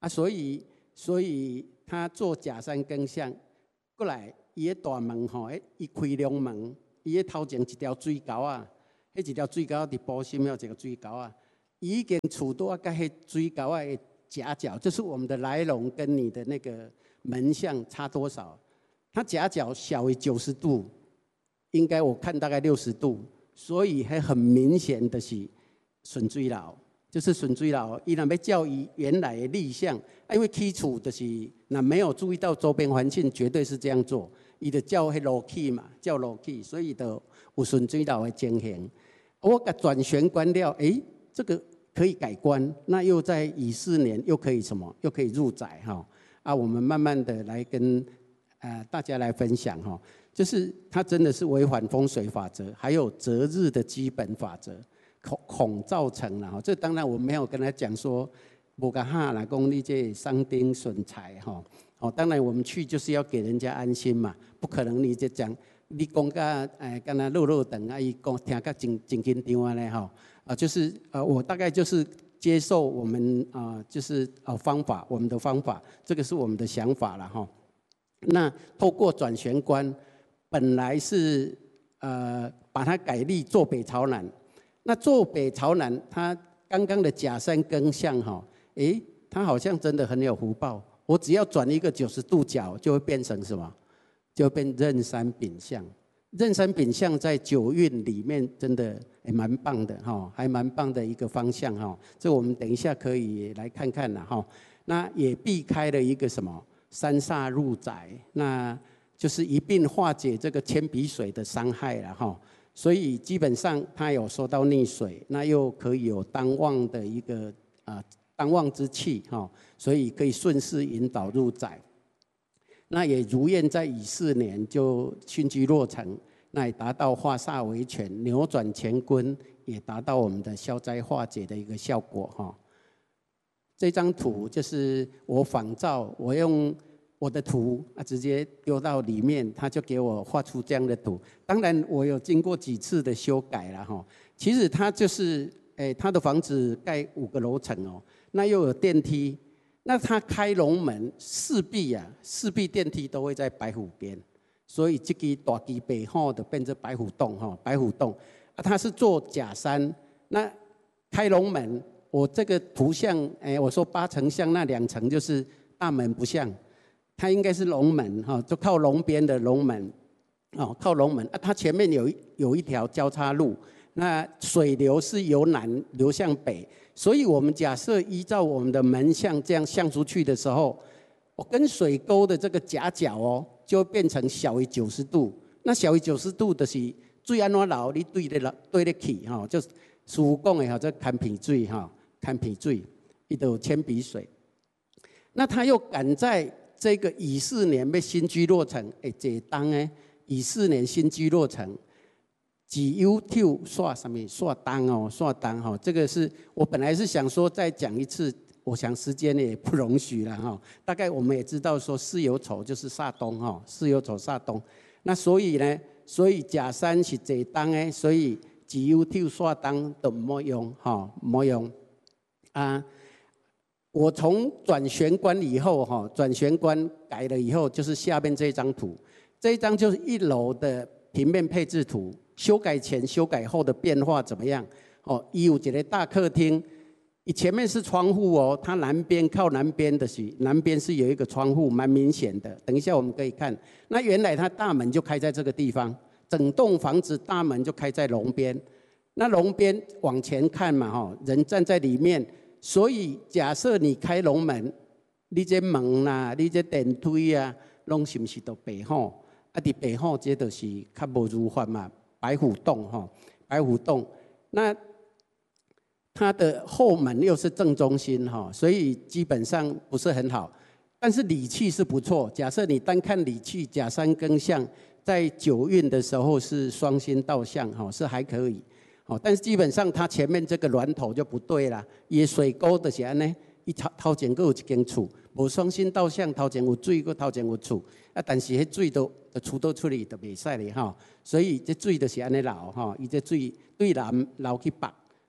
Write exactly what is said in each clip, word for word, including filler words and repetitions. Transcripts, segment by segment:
啊，所以所以他做假山更像，过来伊个大门吼，伊开两门，伊个头前一条水沟啊，迄一条水沟伫埔心有一个水沟啊，伊已经厝拄啊，甲迄水沟啊的夹角，就是我们的来龙跟你的那个门向差多少？它夹角小于九十度，应该我看大概六十度，所以还很明显的是顺水楼。就是顺水楼，伊若要照伊原来的立项，因为起厝就是若没有注意到周边环境，绝对是这样做。伊就照迄路起嘛，照路起，所以就有顺水楼的情形。我甲转玄关了，诶，这个可以改观，那又在乙巳年又可以什么？又可以入宅哈啊！我们慢慢的来跟呃大家来分享哈，就是它真的是违反风水法则，还有择日的基本法则。恐恐造成了哈，这当然我没有跟他讲说，无甲哈啦，讲你这伤丁损财哈。哦，当然我们去就是要给人家安心嘛，不可能你就讲你讲甲哎，敢若落落长啊，伊讲听甲真真紧张啊嘞哈啊，就是呃，我大概就是接受我们啊、呃，就是呃方法，我们的方法，这个是我们的想法了哈。那透过转玄关，本来是呃把它改立坐北朝南。那坐北朝南，他刚刚的甲山庚向哈，诶，他好像真的很有福报。我只要转一个九十度角，就会变成什么？就变壬山丙向。壬山丙向在九运里面真的也蛮棒的哈，还蛮棒的一个方向哈。这我们等一下可以来看看了哈。那也避开了一个什么三煞入宅，那就是一并化解这个铅笔水的伤害了哈。所以基本上它有受到逆水，那又可以有当旺的一个啊、呃、当旺之气哈、哦，所以可以顺势引导入宅。那也如愿在乙巳年就巽居落成，那也达到化煞为权、扭转乾坤，也达到我们的消灾化解的一个效果哈、哦。这张图就是我仿照，我用我的图啊，直接丢到里面，他就给我画出这样的图。当然，我有经过几次的修改了哈。其实它就是，诶，他的房子盖五个楼层哦，那又有电梯，那他开龙门，势必呀、啊，势必电梯都会在白虎边，所以这个大基北后的变成白虎洞哈，白虎洞啊，它是做假山，那开龙门，我这个图像，诶，我说八层像那两层就是大门不像。它应该是龙门哈，就靠龙边的龙门，哦，靠龙门啊。它前面有有一条交叉路，那水流是由南流向北，所以我们假设依照我们的门向这样向出去的时候，我跟水沟的这个夹角哦，就会变成小于九十度。那小于九十度的是水安怎流，你对得对得起哈，就是师傅讲的哈，这看鼻水哈，看鼻水，伊都有铅笔水。那他又赶在这个乙巳年要新居落成，哎，这当诶，乙巳年新居落成，几 YouTube 刷什么刷单哦，刷单哈，这个是我本来是想说再讲一次，我想时间也不容许了哈。大概我们也知道说巳酉丑就是煞东哈，巳酉丑煞东，那所以呢，所以甲山是这当诶，所以几 YouTube 刷单都冇用哈，冇用啊。我从转玄关以后，哈，转玄关改了以后，就是下面这张图，这一张就是一楼的平面配置图，修改前、修改后的变化怎么样？哦，一有一个大客厅，你前面是窗户哦，它南边靠南边的是南边是有一个窗户，蛮明显的。等一下我们可以看，那原来它大门就开在这个地方，整栋房子大门就开在龙边，那龙边往前看嘛，哈，人站在里面。所以假设你开龙门，你这门啦、啊，你这电梯啊，拢是不是都白虎？啊，伫白虎这就是较无如法嘛，白虎洞哈，白虎洞。那它的后门又是正中心哈，所以基本上不是很好。但是理气是不错。假设你单看理气，甲山庚向在九运的时候是双星倒向哈，是还可以。哦，但是基本上它前面这个峦头就不对啦，伊水沟就是安尼，伊头头前阁有一间厝，无双星倒向，头前有水，阁头前有厝，啊，但是迄水都都出倒出去就袂使咧吼，所以这水就是安尼流吼，伊这水对南流去北，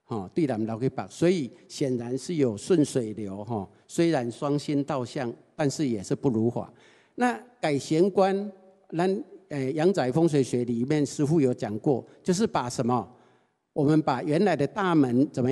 哈，对南流去北，所以显然是有顺水流哈。虽然双星倒向，但是也是不如法。那改弦关，咱呃阳宅风水学里面师傅有讲过，就是把什么？我们把原来的大门怎么样？